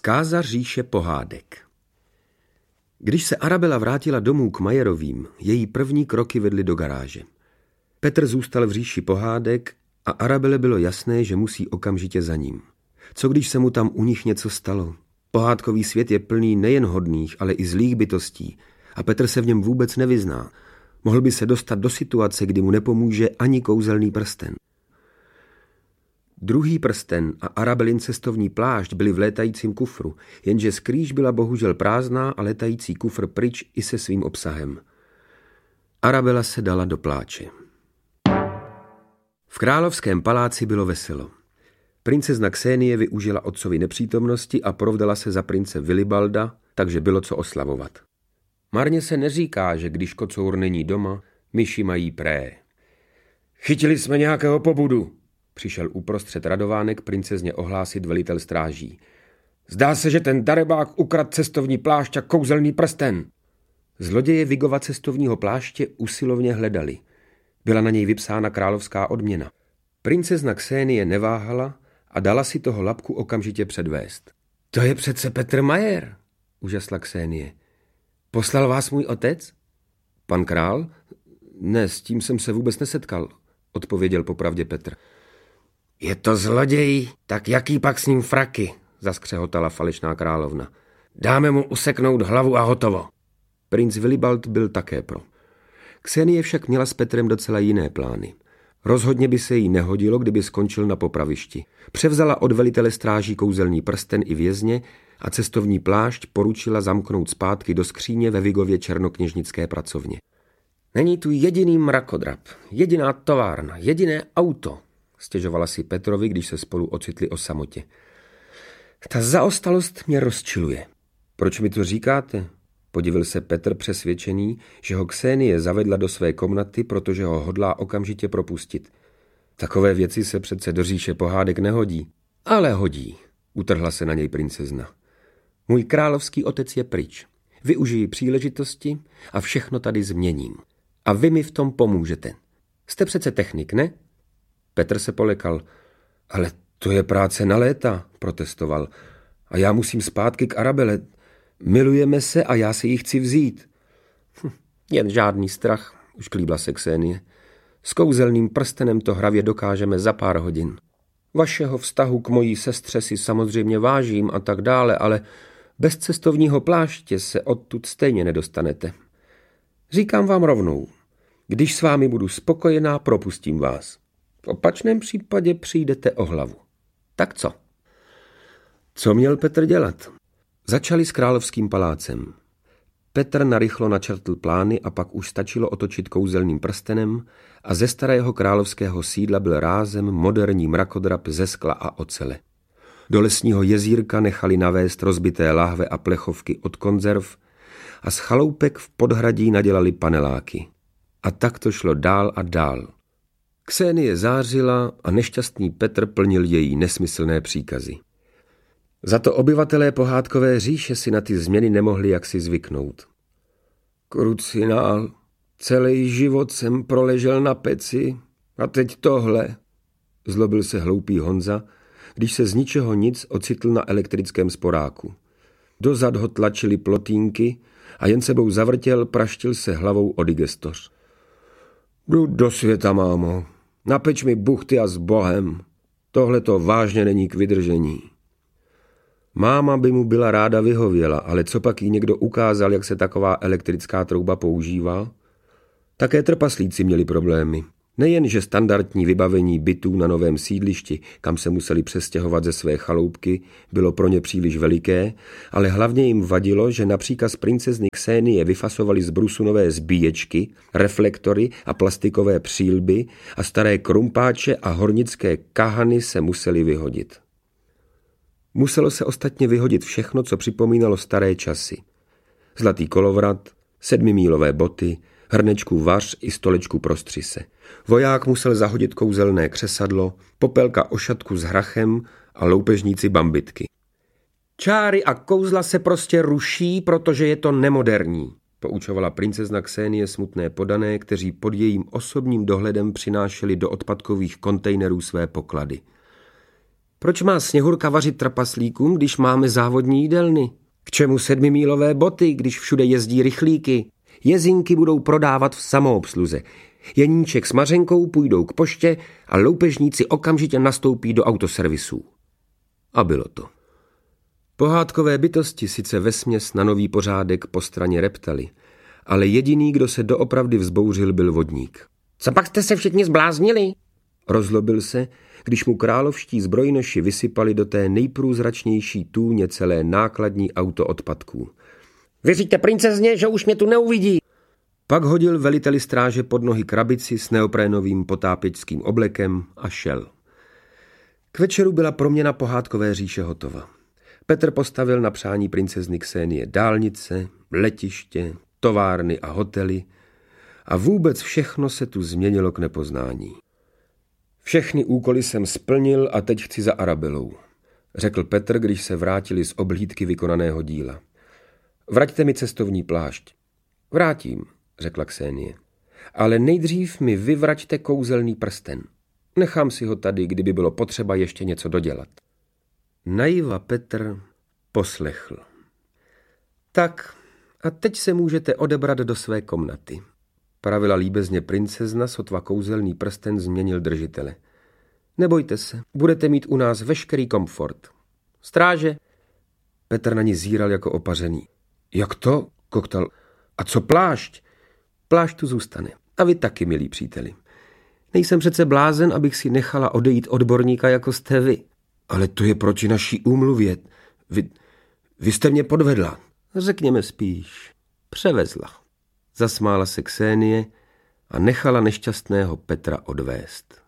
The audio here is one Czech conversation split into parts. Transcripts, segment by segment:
Zkáza říše pohádek. Když se Arabela vrátila domů k Majerovým, její první kroky vedly do garáže. Petr zůstal v říši pohádek a Arabele bylo jasné, že musí okamžitě za ním. Co když se mu tam u nich něco stalo? Pohádkový svět je plný nejen hodných, ale i zlých bytostí a Petr se v něm vůbec nevyzná. Mohl by se dostat do situace, kdy mu nepomůže ani kouzelný prsten. Druhý prsten a Arabelin cestovní plášť byly v létajícím kufru, jenže skrýž byla bohužel prázdná a létající kufr pryč i se svým obsahem. Arabela se dala do pláče. V královském paláci bylo veselo. Princezna Ksenie využila otcovy nepřítomnosti a provdala se za prince Vilibalda, takže bylo co oslavovat. Marně se neříká, že když kocour není doma, myši mají pré. Chytili jsme nějakého pobudu, přišel uprostřed radovánek princezně ohlásit velitel stráží. Zdá se, že ten darebák ukradl cestovní plášť a kouzelný prsten. Zloděje Vigova cestovního pláště usilovně hledali. Byla na něj vypsána královská odměna. Princezna Ksenie neváhala a dala si toho labku okamžitě předvést. To je přece Petr Majer, užasla Ksenie. Poslal vás můj otec? Pan král? Ne, s tím jsem se vůbec nesetkal, odpověděl popravdě Petr. Je to zloděj, tak jaký pak s ním fraky, zaskřehotala falešná královna. Dáme mu useknout hlavu a hotovo. Princ Vilibald byl také pro. Ksenie však měla s Petrem docela jiné plány. Rozhodně by se jí nehodilo, kdyby skončil na popravišti. Převzala od velitele stráží kouzelný prsten i vězně a cestovní plášť poručila zamknout zpátky do skříně ve Vigově černokněžnické pracovně. Není tu jediný mrakodrap, jediná továrna, jediné auto, stěžovala si Petrovi, když se spolu ocitli o samotě. Ta zaostalost mě rozčiluje. Proč mi to říkáte? Podivil se Petr přesvědčený, že ho Ksenie zavedla do své komnaty, protože ho hodlá okamžitě propustit. Takové věci se přece do říše pohádek nehodí. Ale hodí, utrhla se na něj princezna. Můj královský otec je pryč. Využiji příležitosti a všechno tady změním. A vy mi v tom pomůžete. Jste přece technik, ne? Petr se polekal. Ale to je práce na léta, protestoval. A já musím zpátky k Arabele. Milujeme se a já si ji chci vzít. Jen žádný strach, už klíbla se Ksenie. S kouzelným prstenem to hravě dokážeme za pár hodin. Vašeho vztahu k mojí sestře si samozřejmě vážím a tak dále, ale bez cestovního pláště se odtud stejně nedostanete. Říkám vám rovnou, když s vámi budu spokojená, propustím vás. V opačném případě přijdete o hlavu. Tak co? Co měl Petr dělat? Začali s královským palácem. Petr narychlo načrtl plány a pak už stačilo otočit kouzelným prstenem a ze starého královského sídla byl rázem moderní mrakodrap ze skla a ocele. Do lesního jezírka nechali navést rozbité lahve a plechovky od konzerv a z chaloupek v podhradí nadělali paneláky. A tak to šlo dál a dál. Ksenie zářila a nešťastný Petr plnil její nesmyslné příkazy. Za to obyvatelé pohádkové říše si na ty změny nemohli jaksi zvyknout. Krucinál, celý život jsem proležel na peci a teď tohle, zlobil se hloupý Honza, když se z ničeho nic ocitl na elektrickém sporáku. Dozad ho tlačili plotínky a jen sebou zavrtěl, praštil se hlavou o digestoř. Jdu do světa, mámo, napeč mi buchty a s Bohem, tohle to vážně není k vydržení. Máma by mu byla ráda vyhověla, ale co pak jí někdo ukázal, jak se taková elektrická trouba používá? Také trpaslíci měli problémy. Nejen, že standardní vybavení bytů na novém sídlišti, kam se museli přestěhovat ze své chaloupky, bylo pro ně příliš veliké, ale hlavně jim vadilo, že na příkaz princezny Ksenie vyfasovali z brusu nové zbíječky, reflektory a plastikové přílby a staré krumpáče a hornické kahany se museli vyhodit. Muselo se ostatně vyhodit všechno, co připomínalo staré časy. Zlatý kolovrat, 7mílové boty, hrnečku vař i stolečku pro střise. Voják musel zahodit kouzelné křesadlo, popelka ošatku s hrachem a loupežníci bambitky. Čáry a kouzla se prostě ruší, protože je to nemoderní, poučovala princezna Ksenie smutné podané, kteří pod jejím osobním dohledem přinášeli do odpadkových kontejnerů své poklady. Proč má Sněhurka vařit trpaslíkům, když máme závodní jídelny? K čemu 7mílové boty, když všude jezdí rychlíky? Jezinky budou prodávat v samoobsluze. Jeníček s Mařenkou půjdou k poště a loupežníci okamžitě nastoupí do autoservisů. A bylo to. Pohádkové bytosti sice vesměs na nový pořádek po straně reptali, ale jediný, kdo se doopravdy vzbouřil, byl vodník. Co pak jste se všichni zbláznili? Rozlobil se, když mu královští zbrojnoši vysypali do té nejprůzračnější tůně celé nákladní auto odpadků. Věříte princezně, že už mě tu neuvidí? Pak hodil veliteli stráže pod nohy krabici s neoprénovým potápěčským oblekem a šel. K večeru byla proměna pohádkové říše hotova. Petr postavil na přání princezny Ksenie dálnice, letiště, továrny a hotely a vůbec všechno se tu změnilo k nepoznání. Všechny úkoly jsem splnil a teď chci za Arabelou, řekl Petr, když se vrátili z obhlídky vykonaného díla. Vraťte mi cestovní plášť. Vrátím, řekla Ksenie. Ale nejdřív mi vyvraťte kouzelný prsten. Nechám si ho tady, kdyby bylo potřeba ještě něco dodělat. Naiva Petr poslechl. Tak, a teď se můžete odebrat do své komnaty. Pravila líbezně princezna, sotva kouzelný prsten změnil držitele. Nebojte se, budete mít u nás veškerý komfort. Stráže? Petr na ní zíral jako opařený. Jak to? Koktal. A co plášť? Plášť tu zůstane. A vy taky, milí příteli. Nejsem přece blázen, abych si nechala odejít odborníka, jako jste vy. Ale to je proti naší úmluvě. Vy jste mě podvedla. Řekněme spíš. Převezla. Zasmála se Ksenie a nechala nešťastného Petra odvést.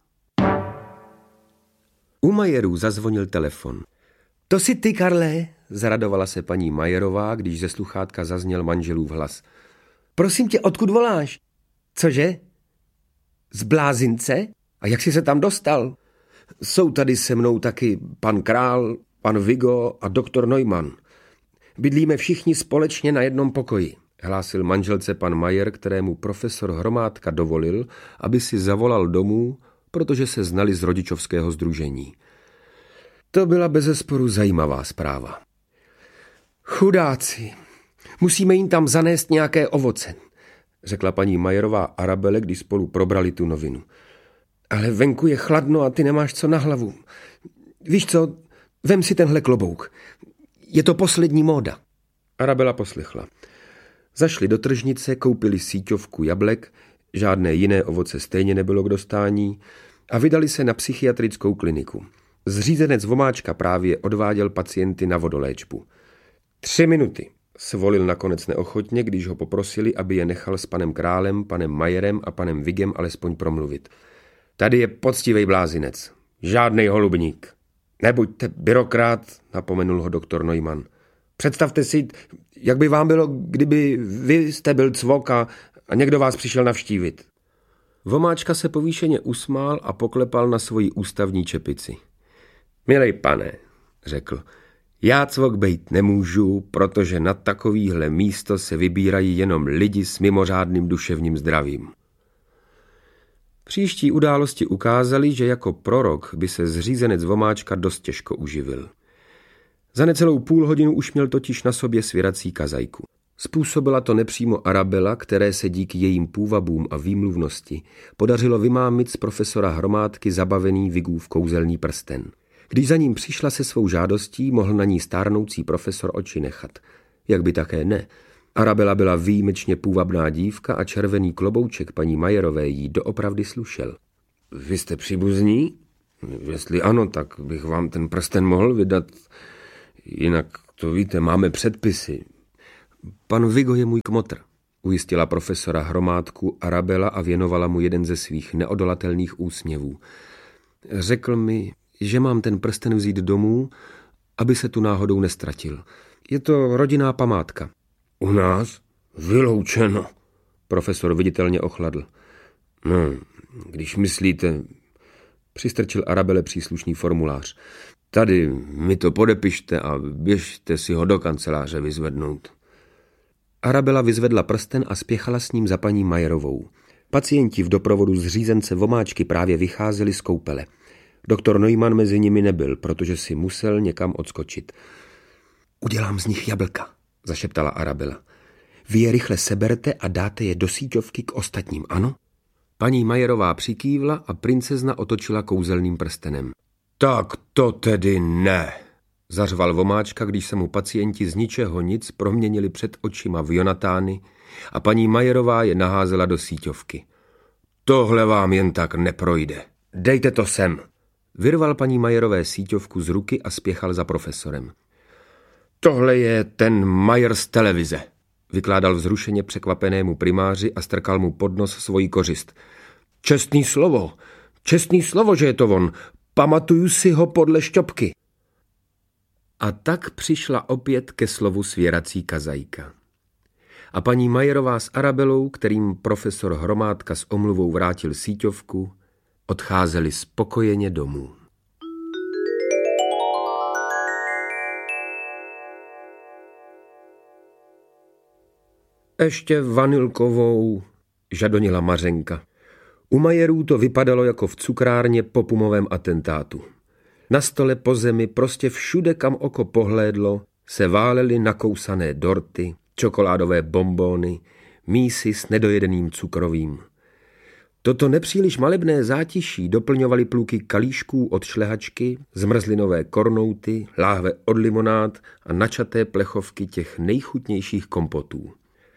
U Majerů zazvonil telefon. To jsi ty, Karle, zaradovala se paní Majerová, když ze sluchátka zazněl manželův hlas. Prosím tě, odkud voláš? Cože? Z Blázince? A jak jsi se tam dostal? Jsou tady se mnou taky pan Král, pan Vigo a doktor Neumann. Bydlíme všichni společně na jednom pokoji, hlásil manželce pan Majer, kterému profesor Hromádka dovolil, aby si zavolal domů, protože se znali z rodičovského sdružení. To byla bezesporu zajímavá zpráva. Chudáci, musíme jim tam zanést nějaké ovoce, řekla paní Majerová Arabele, když spolu probrali tu novinu. Ale venku je chladno a ty nemáš co na hlavu. Víš co, vem si tenhle klobouk. Je to poslední móda. Arabela poslechla. Zašli do tržnice, koupili síťovku jablek, žádné jiné ovoce stejně nebylo k dostání a vydali se na psychiatrickou kliniku. Zřízenec Vomáčka právě odváděl pacienty na vodoléčbu. 3 minuty, svolil nakonec neochotně, když ho poprosili, aby je nechal s panem Králem, panem Majerem a panem Vigem alespoň promluvit. Tady je poctivej blázinec, žádnej holubník. Nebuďte byrokrat, napomenul ho doktor Neumann. Představte si, jak by vám bylo, kdyby vy jste byl cvok a někdo vás přišel navštívit. Vomáčka se povýšeně usmál a poklepal na svoji ústavní čepici. Milej pane, řekl, já cvok bejt nemůžu, protože na takovýhle místo se vybírají jenom lidi s mimořádným duševním zdravím. Příští události ukázaly, že jako prorok by se zřízenec Vomáčka dost těžko uživil. Za necelou půl hodinu už měl totiž na sobě svěrací kazajku. Způsobila to nepřímo Arabela, které se díky jejím půvabům a výmluvnosti podařilo vymámit z profesora Hromádky zabavený Vigův kouzelný prsten. Když za ním přišla se svou žádostí, mohl na ní stárnoucí profesor oči nechat. Jak by také ne. Arabela byla výjimečně půvabná dívka a červený klobouček paní Majerové jí doopravdy slušel. Vy jste příbuzní? Jestli ano, tak bych vám ten prsten mohl vydat. Jinak to víte, máme předpisy. Pan Vigo je můj kmotr, ujistila profesora Hromádku Arabela a věnovala mu jeden ze svých neodolatelných úsměvů. Řekl mi, že mám ten prsten vzít domů, aby se tu náhodou nestratil. Je to rodinná památka. U nás? Vyloučeno. Profesor viditelně ochladl. No, když myslíte, přistrčil Arabele příslušný formulář. Tady mi to podepište a běžte si ho do kanceláře vyzvednout. Arabela vyzvedla prsten a spěchala s ním za paní Majerovou. Pacienti v doprovodu zřízence Vomáčky právě vycházeli z koupele. Doktor Neumann mezi nimi nebyl, protože si musel někam odskočit. Udělám z nich jablka, zašeptala Arabela. Vy je rychle seberte a dáte je do síťovky k ostatním, ano? Paní Majerová přikývla a princezna otočila kouzelným prstenem. Tak to tedy ne, zařval Vomáčka, když se mu pacienti z ničeho nic proměnili před očima v Jonatány a paní Majerová je naházela do síťovky. Tohle vám jen tak neprojde. Dejte to sem. Vyrval paní Majerové síťovku z ruky a spěchal za profesorem. Tohle je ten Majer z televize, vykládal vzrušeně překvapenému primáři a strkal mu pod nos svoji kořist. Čestný slovo, že je to on. Pamatuju si ho podle šťopky. A tak přišla opět ke slovu svěrací kazajka. A paní Majerová s Arabelou, kterým profesor Hromádka s omluvou vrátil síťovku, odcházeli spokojeně domů. Ještě vanilkovou, žadonila Mařenka. U Majerů to vypadalo jako v cukrárně po Pumovém atentátu. Na stole, po zemi, prostě všude, kam oko pohlédlo, se válely nakousané dorty, čokoládové bonbóny, mísy s nedojedeným cukrovým. Toto nepříliš malebné zátiší doplňovaly pluky kalíšků od šlehačky, zmrzlinové kornouty, láhve od limonád a načaté plechovky těch nejchutnějších kompotů.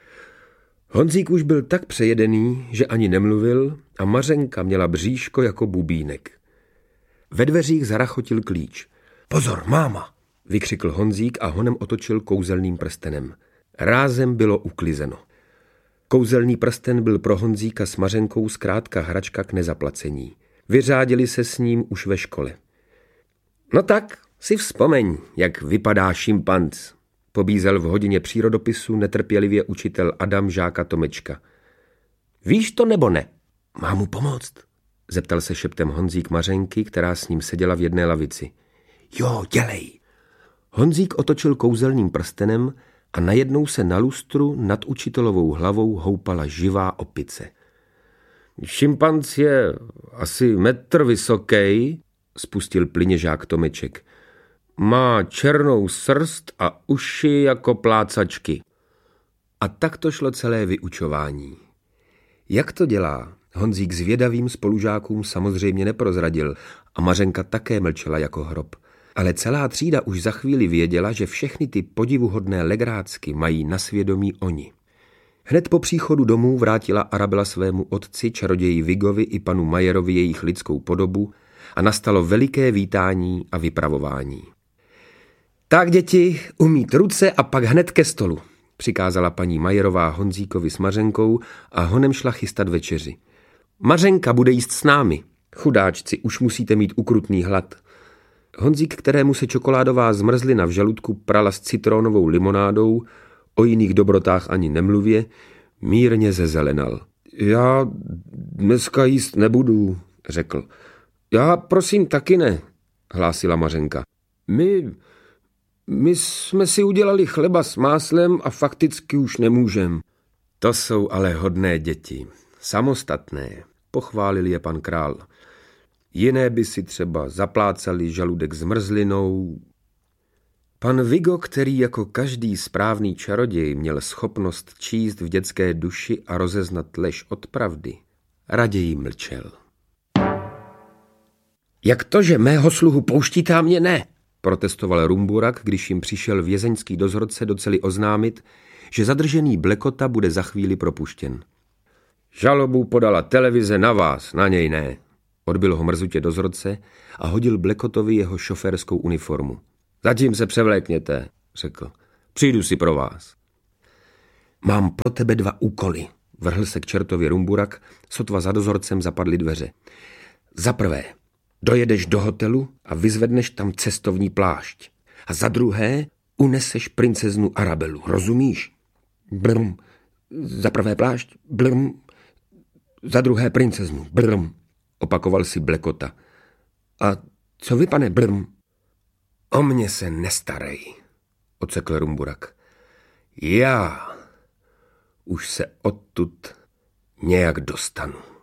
Honzík už byl tak přejedený, že ani nemluvil a Mařenka měla bříško jako bubínek. Ve dveřích zarachotil klíč. Pozor, máma, vykřikl Honzík a honem otočil kouzelným prstenem. Rázem bylo uklizeno. Kouzelný prsten byl pro Honzíka s Mařenkou zkrátka hračka k nezaplacení. Vyřádili se s ním už ve škole. No tak si vzpomeň, jak vypadá šimpanz, pobízel v hodině přírodopisu netrpělivě učitel Adam žáka Tomečka. Víš to nebo ne? Mám mu pomoct, zeptal se šeptem Honzík Mařenky, která s ním seděla v jedné lavici. Jo, dělej. Honzík otočil kouzelným prstenem a najednou se na lustru nad učitelovou hlavou houpala živá opice. Šimpanz je asi metr vysoký, spustil plyně žák Tomeček. Má černou srst a uši jako plácačky. A tak to šlo celé vyučování. Jak to dělá, Honzík zvědavým spolužákům samozřejmě neprozradil a Mařenka také mlčela jako hrob. Ale celá třída už za chvíli věděla, že všechny ty podivuhodné legrácky mají na svědomí oni. Hned po příchodu domů vrátila Arabela svému otci, čaroději Vigovi i panu Majerovi jejich lidskou podobu a nastalo veliké vítání a vypravování. Tak, děti, umýt ruce a pak hned ke stolu, přikázala paní Majerová Honzíkovi s Mařenkou a honem šla chystat večeři. Mařenka bude jíst s námi. Chudáčci, už musíte mít ukrutný hlad. Honzík, kterému se čokoládová zmrzlina v žaludku prala s citronovou limonádou, o jiných dobrotách ani nemluvě, mírně zezelenal. Já dneska jíst nebudu, řekl. Já prosím taky ne, hlásila Mařenka. My jsme si udělali chleba s máslem a fakticky už nemůžem. To jsou ale hodné děti, samostatné, pochválil je pan král. Jiné by si třeba zaplácali žaludek zmrzlinou. Pan Vigo, který jako každý správný čaroděj měl schopnost číst v dětské duši a rozeznat lež od pravdy, raději mlčel. Jak to, že mého sluhu pouštíte a mě ne? Protestoval Rumburak, když jim přišel vězeňský dozorce do cely oznámit, že zadržený Blekota bude za chvíli propuštěn. Žalobu podala televize na vás, na něj ne. Odbil ho mrzutě dozorce a hodil Blekotovi jeho šoférskou uniformu. Zatím se převlékněte, řekl. Přijdu si pro vás. Mám pro tebe 2 úkoly, vrhl se k čertovi Rumburak, sotva za dozorcem zapadly dveře. Za prvé, dojedeš do hotelu a vyzvedneš tam cestovní plášť. A za druhé, uneseš princeznu Arabelu, rozumíš? Blum. Za prvé plášť, blum. Za druhé princeznu, blum. Opakoval si Blekota. A co vy, pane Blum? O mě se nestarej, ocekl Rumburak. Já už se odtud nějak dostanu.